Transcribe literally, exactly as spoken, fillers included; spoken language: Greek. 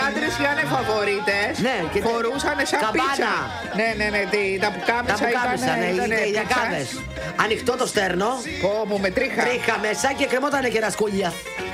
άντρες είχαν φαβορίτες. Ναι, και φορούσαν σαν καμπάνα. πίτσα. Ναι, ναι, ναι, τι, τα πουκάμισα Τα πουκάμισα, ναι, ήταν. οι διακάδες. Ανοιχτό το στέρνο. Πω μου με τρίχα. Τρίχα μέσα και κρεμότανε και ένα σκούλια.